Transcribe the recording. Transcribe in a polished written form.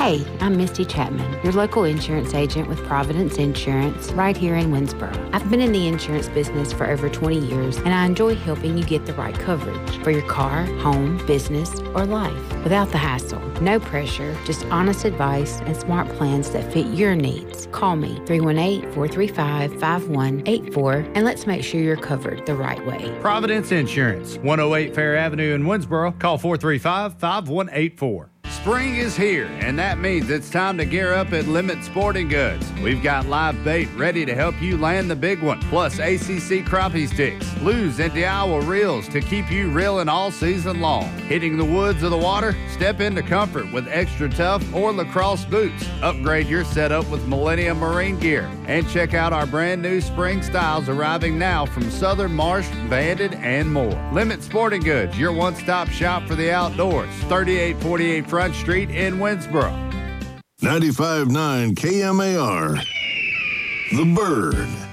Hey, I'm Misty Chapman, your local insurance agent with Providence Insurance right here in Winsboro. I've been in the insurance business for over 20 years, and I enjoy helping you get the right coverage for your car, home, business, or life without the hassle. No pressure, just honest advice and smart plans that fit your needs. Call me, 318-435-5184, and let's make sure you're covered the right way. Providence Insurance, 108 Fair Avenue in Winsboro. Call 435-5184. Spring is here, and that means it's time to gear up at Limit Sporting Goods. We've got live bait ready to help you land the big one, plus ACC crappie sticks, blues, and Iowa reels to keep you reeling all season long. Hitting the woods or the water? Step into comfort with Extra Tough or lacrosse boots. Upgrade your setup with Millennium Marine gear. And check out our brand new spring styles arriving now from Southern Marsh, Banded, and more. Limit Sporting Goods, your one-stop shop for the outdoors. 3848 Front Street in Winsboro. 95.9 KMAR. The Bird.